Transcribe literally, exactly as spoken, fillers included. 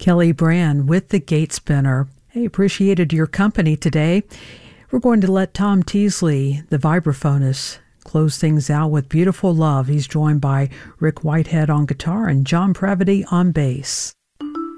Kelly Brand with the Gate Spinner. Hey, appreciated your company today. We're going to let Tom Teasley, the vibraphonist, close things out with Beautiful Love. He's joined by Rick Whitehead on guitar and John Pravity on bass.